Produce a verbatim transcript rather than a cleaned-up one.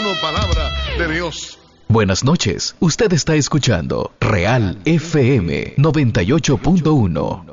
solo palabra de Dios. Buenas noches, usted está escuchando Real F M noventa y ocho punto uno.